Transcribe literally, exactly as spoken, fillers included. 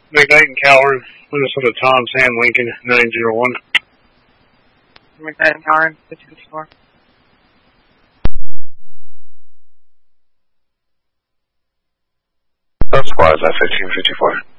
McKnight and Coward, Minnesota Tom, Sam Lincoln, nine zero one. McKnight and Coward, fifty fifty-four. Those squads at fifteen fifty-four.